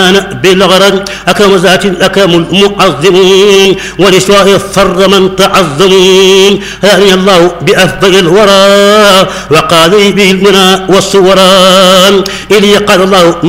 بالغرض أكرم ذات أكرم المعظمين ولسواء الفر من تعظمون هاني الله بأفضل الورى وقال به المنى والصوران إلي قال الله